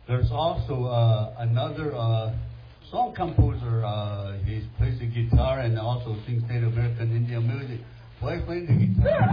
There's also another song composer. He plays the guitar and also sings Native American Indian music. Why playing the guitar?